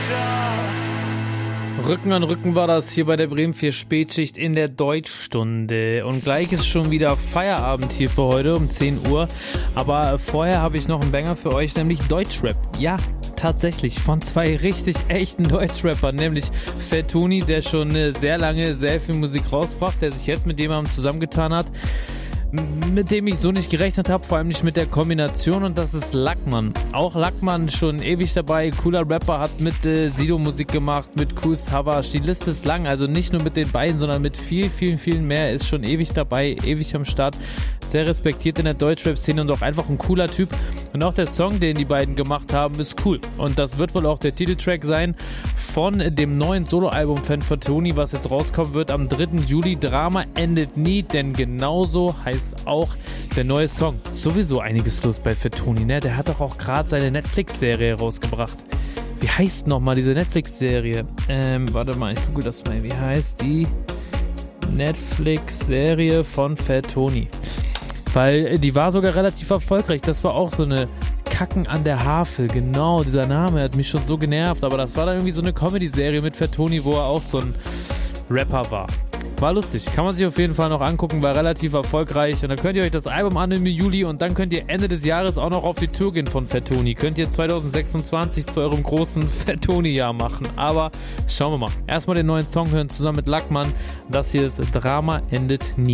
Rücken an Rücken war das hier bei der Bremen 4 Spätschicht in der Deutschstunde. Und gleich ist schon wieder Feierabend hier für heute um 10 Uhr. Aber vorher habe ich noch einen Banger für euch, nämlich Deutschrap. Ja, tatsächlich, von zwei richtig echten Deutschrappern, nämlich Fettoni, der schon sehr lange sehr viel Musik rausbracht, der sich jetzt mit jemandem zusammengetan hat, mit dem ich so nicht gerechnet habe, vor allem nicht mit der Kombination, und das ist Lackmann. Auch Lackmann schon ewig dabei, cooler Rapper, hat mit Sido Musik gemacht, mit Kool Savas, die Liste ist lang, also nicht nur mit den beiden, sondern mit vielen mehr, ist schon ewig dabei, ewig am Start, sehr respektiert in der Deutschrap-Szene und auch einfach ein cooler Typ. Und auch der Song, den die beiden gemacht haben, ist cool. Und das wird wohl auch der Titeltrack sein von dem neuen Soloalbum von Fettoni, was jetzt rauskommen wird am 3. Juli. Drama endet nie, denn genauso heißt auch der neue Song. Sowieso einiges los bei Fettoni, ne? Der hat doch auch gerade seine Netflix-Serie rausgebracht. Wie heißt nochmal diese Netflix-Serie? Warte mal, ich google das mal. Wie heißt die Netflix-Serie von Fettoni? Weil die war sogar relativ erfolgreich. Das war auch so eine Kacken an der Havel. Genau, dieser Name hat mich schon so genervt. Aber das war dann irgendwie so eine Comedy-Serie mit Fettoni, wo er auch so ein Rapper war. War lustig. Kann man sich auf jeden Fall noch angucken. War relativ erfolgreich. Und dann könnt ihr euch das Album annehmen im Juli. Und dann könnt ihr Ende des Jahres auch noch auf die Tour gehen von Fettoni. Könnt ihr 2026 zu eurem großen Fettoni-Jahr machen. Aber schauen wir mal. Erstmal den neuen Song hören zusammen mit Lackmann. Das hier ist Drama endet nie.